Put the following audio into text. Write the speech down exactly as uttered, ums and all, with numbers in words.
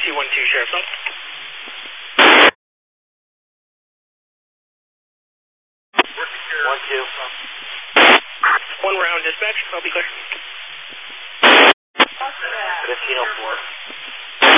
two one two, Sheriff's on. One two. One round dispatch, I'll be clear.